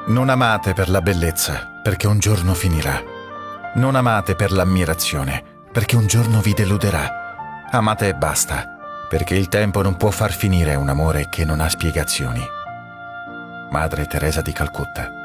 Non amate per la bellezza, perché un giorno finirà. Non amate per l'ammirazione, perché un giorno vi deluderà. Amate e basta, perché il tempo non può far finire un amore che non ha spiegazioni. Madre Teresa di Calcutta.